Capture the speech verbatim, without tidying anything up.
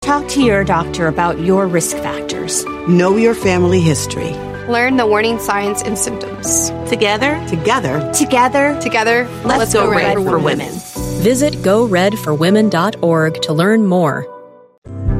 Talk to your doctor about your risk factors. Know your family history. Learn the warning signs and symptoms. Together, Together, together, Together, let's, let's go, go red, red for women. Visit go red for women dot org to learn more.